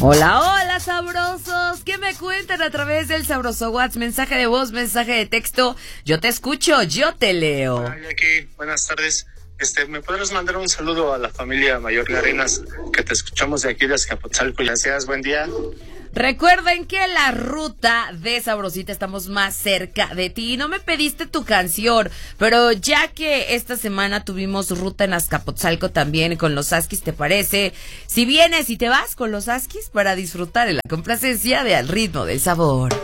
Hola, hola, sabrosos. ¿Qué me cuentan a través del sabroso WhatsApp? Mensaje de voz, mensaje de texto. Yo te escucho, yo te leo. Hola, Jackie. Buenas tardes. ¿Me podrás mandar un saludo a la familia Mayor Arenas, que te escuchamos de aquí de Azcapotzalco? Gracias, buen día. Recuerden que la ruta de Sabrosita estamos más cerca de ti. No me pediste tu canción, pero ya que esta semana tuvimos ruta en Azcapotzalco también con los Askis, ¿te parece? Si vienes y te vas con los Askis para disfrutar en la complacencia de Al Ritmo del Sabor.